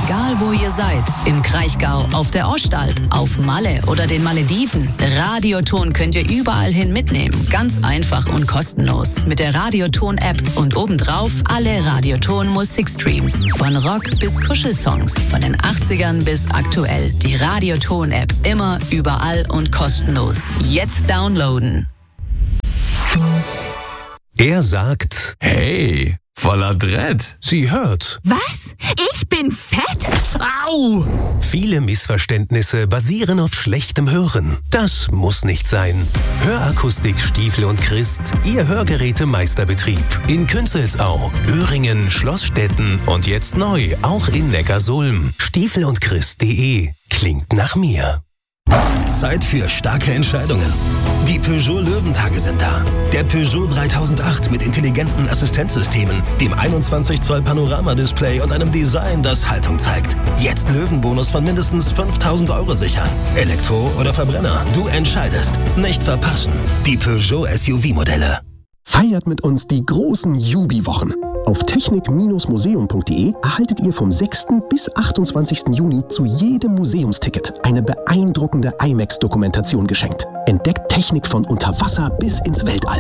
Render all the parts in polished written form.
Egal wo ihr seid, im Kraichgau, auf der Ostalb, auf Malle oder den Malediven, Radioton könnt ihr überall hin mitnehmen. Ganz einfach und kostenlos. Mit der Radioton-App und obendrauf alle Radioton-Musikstreams. Von Rock bis Kuschelsongs, von den 80ern bis aktuell. Die Radioton-App, immer, überall und kostenlos. Jetzt downloaden. Er sagt, hey, voller Dread. Sie hört. Was? Ich bin fett? Au! Viele Missverständnisse basieren auf schlechtem Hören. Das muss nicht sein. Hörakustik Stiefel und Christ, Ihr Hörgerätemeisterbetrieb. In Künzelsau, Öhringen, Schlossstetten und jetzt neu auch in Neckarsulm. stiefelundchrist.de klingt nach mir. Zeit für starke Entscheidungen. Die Peugeot Löwentage sind da. Der Peugeot 3008 mit intelligenten Assistenzsystemen, dem 21 Zoll Panoramadisplay und einem Design, das Haltung zeigt. Jetzt Löwenbonus von mindestens 5.000 € sichern. Elektro oder Verbrenner, du entscheidest. Nicht verpassen. Die Peugeot SUV-Modelle. Feiert mit uns die großen Jubi-Wochen. Auf technik-museum.de erhaltet ihr vom 6. bis 28. Juni zu jedem Museumsticket eine beeindruckende IMAX-Dokumentation geschenkt. Entdeckt Technik von unter Wasser bis ins Weltall.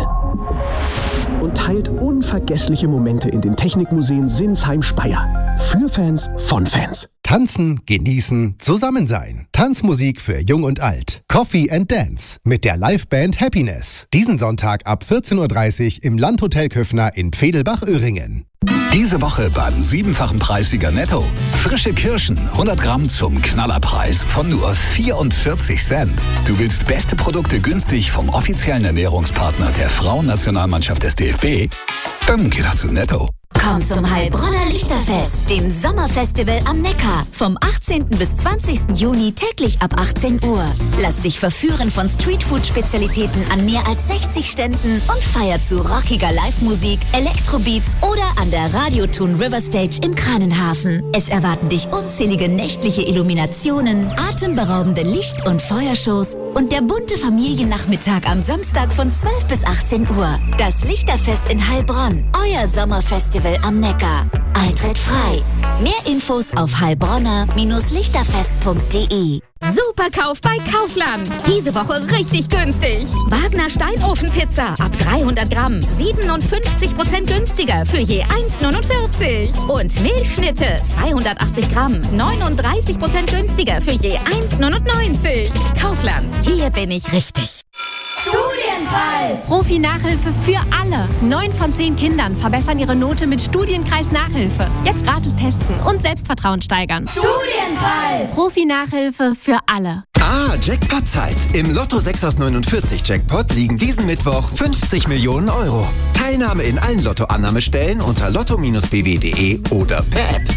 Und teilt unvergessliche Momente in den Technikmuseen Sinsheim-Speyer. Für Fans von Fans. Tanzen, genießen, zusammen sein. Tanzmusik für Jung und Alt. Coffee and Dance mit der Liveband Happiness. Diesen Sonntag ab 14.30 Uhr im Landhotel Köffner in Pfedelbach-Öhringen. Diese Woche beim 7-fachen Preissieger Netto. Frische Kirschen, 100 Gramm zum Knallerpreis von nur 44 Cent. Du willst beste Produkte günstig vom offiziellen Ernährungspartner der Frauennationalmannschaft des DFB? Dann geh doch zu Netto. Komm zum Heilbronner Lichterfest, dem Sommerfestival am Neckar. Vom 18. bis 20. Juni täglich ab 18 Uhr. Lass dich verführen von Streetfood-Spezialitäten an mehr als 60 Ständen und feier zu rockiger Live-Musik, Elektrobeats oder an der Radioton River Stage im Kranenhafen. Es erwarten dich unzählige nächtliche Illuminationen, atemberaubende Licht- und Feuershows und der bunte Familiennachmittag am Samstag von 12 bis 18 Uhr. Das Lichterfest in Heilbronn, euer Sommerfestival am Neckar. Eintritt frei. Mehr Infos auf heilbronner-lichterfest.de. Superkauf bei Kaufland. Diese Woche richtig günstig. Wagner Steinofenpizza ab 300 Gramm. 57% günstiger für je 1,49. Und Milchschnitte 280 Gramm. 39% günstiger für je 1,99. Kaufland. Hier bin ich richtig. Studienkreis. Profi-Nachhilfe für alle. 9 von 10 Kindern verbessern ihre Note mit Studienkreis-Nachhilfe. Jetzt gratis testen und Selbstvertrauen steigern. Studienkreis. Profi-Nachhilfe für alle. Jackpot-Zeit. Im Lotto 6 aus 49 Jackpot liegen diesen Mittwoch 50 Millionen €. Teilnahme in allen Lotto-Annahmestellen unter lotto-bw.de oder per App.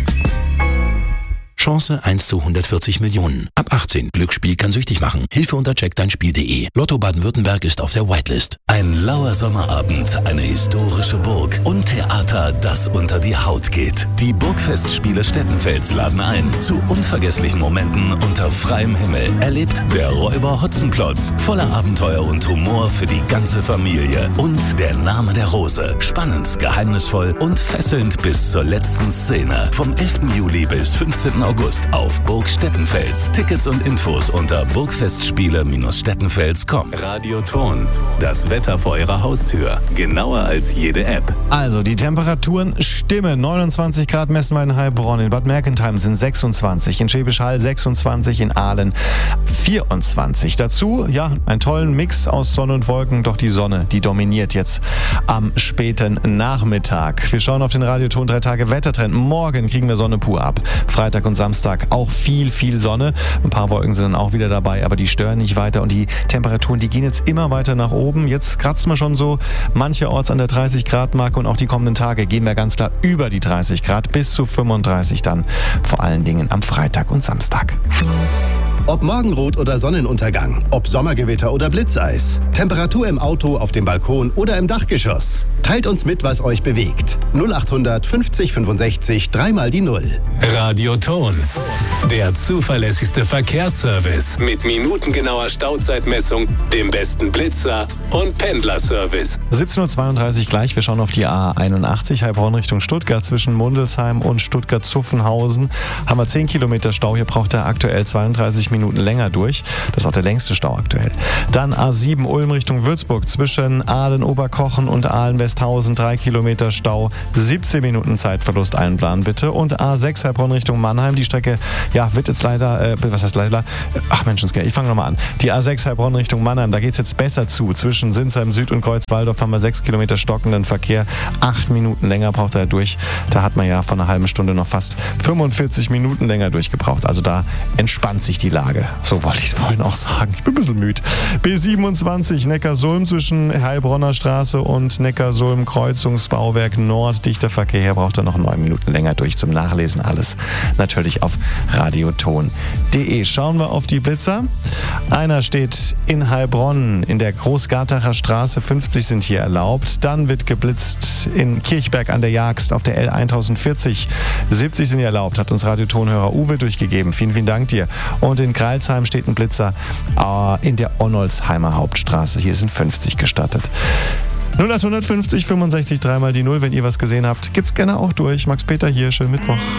Chance 1 zu 140 Millionen. Ab 18. Glücksspiel kann süchtig machen. Hilfe unter checkdeinspiel.de. Lotto Baden-Württemberg ist auf der Whitelist. Ein lauer Sommerabend, eine historische Burg und Theater, das unter die Haut geht. Die Burgfestspiele Stettenfels laden ein zu unvergesslichen Momenten unter freiem Himmel. Erlebt der Räuber Hotzenplotz, voller Abenteuer und Humor für die ganze Familie. Und der Name der Rose. Spannend, geheimnisvoll und fesselnd bis zur letzten Szene. Vom 11. Juli bis 15. August auf Burg Stettenfels. Tickets und Infos unter burgfestspiele-stettenfels.com. Radioton. Das Wetter vor Ihrer Haustür. Genauer als jede App. Also, die Temperaturen stimmen. 29 Grad messen wir in Heilbronn. In Bad Mergentheim sind 26. In Schwäbisch Hall 26. In Aalen 24. Dazu, ja, einen tollen Mix aus Sonne und Wolken. Doch die Sonne, die dominiert jetzt am späten Nachmittag. Wir schauen auf den Radioton 3 Tage Wettertrend. Morgen kriegen wir Sonne pur ab. Freitag und Samstag auch viel Sonne. Ein paar Wolken sind dann auch wieder dabei, aber die stören nicht weiter und die Temperaturen, die gehen jetzt immer weiter nach oben. Jetzt kratzen wir schon so mancherorts an der 30-Grad-Marke und auch die kommenden Tage gehen wir ganz klar über die 30 Grad bis zu 35 dann. Vor allen Dingen am Freitag und Samstag. Ob Morgenrot oder Sonnenuntergang, ob Sommergewitter oder Blitzeis. Temperatur im Auto, auf dem Balkon oder im Dachgeschoss. Teilt uns mit, was euch bewegt. 0800 50 65 3 die 0. Radioton. Der zuverlässigste Verkehrsservice mit minutengenauer Stauzeitmessung, dem besten Blitzer und Pendlerservice. 17:32 Uhr gleich. Wir schauen auf die A81 Heilbronn Richtung Stuttgart. Zwischen Mundelsheim und Stuttgart-Zuffenhausen haben wir 10 Kilometer Stau. Hier braucht er aktuell 32 Minuten länger durch. Das ist auch der längste Stau aktuell. Dann A7 Ulm Richtung Würzburg. Zwischen Aalen-Oberkochen und Aalen-Westhausen 3 Kilometer Stau. 17 Minuten Zeitverlust einplanen bitte. Und A6 Heilbronn Richtung Mannheim. Die Strecke, ja, wird jetzt leider, was heißt leider? Ach Menschenskinder, ich fange nochmal an. Die A6 Heilbronn Richtung Mannheim, da geht es jetzt besser zu. Zwischen Sinsheim Süd und Kreuzwaldorf haben wir 6 Kilometer stockenden Verkehr. 8 Minuten länger braucht er durch. Da hat man ja vor einer halben Stunde noch fast 45 Minuten länger durchgebraucht. Also da entspannt sich die Lage. So wollte ich es vorhin auch sagen. Ich bin ein bisschen müde. B27 Neckarsulm zwischen Heilbronner Straße und Neckarsulm Kreuzungsbauwerk Nord. Dichter Verkehr. Hier braucht er noch 9 Minuten länger durch. Zum Nachlesen alles natürlich auf radioton.de. Schauen wir auf die Blitzer. Einer steht in Heilbronn in der Großgartacher Straße. 50 sind hier erlaubt. Dann wird geblitzt in Kirchberg an der Jagst auf der L 1040. 70 sind hier erlaubt, hat uns Radiotonhörer Uwe durchgegeben. Vielen, vielen Dank dir. Und in Greilsheim steht ein Blitzer in der Onnolsheimer Hauptstraße. Hier sind 50 gestattet. 0850 65 3 die 0. Wenn ihr was gesehen habt, gibt's gerne auch durch. Max Peter hier. Schönen Mittwoch.